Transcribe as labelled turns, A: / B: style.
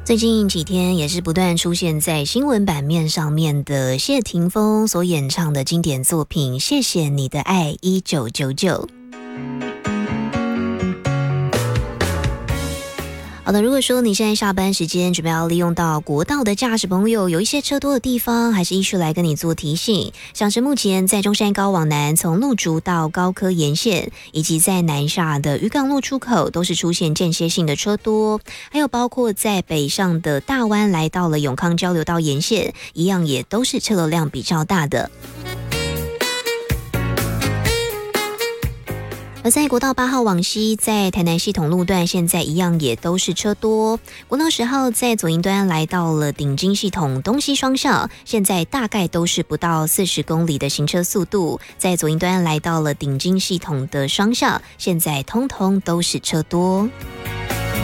A: 最近几天也是不断出现在新闻版面上面的谢霆锋所演唱的经典作品《谢谢你的爱1999》。好的，如果说你现在下班时间准备要利用到国道的驾驶朋友，有一些车多的地方，还是依序来跟你做提醒。像是目前在中山高往南，从路竹到高科沿线，以及在南下的渔港路出口，都是出现间歇性的车多。还有包括在北上的大湾来到了永康交流道沿线，一样也都是车流量比较大的。而在国道8号往西，在台南系统路段，现在一样也都是车多。国道10号在左营端来到了顶金系统东西双向，现在大概都是不到40公里的行车速度。在左营端来到了顶金系统的双向，现在通通都是车多。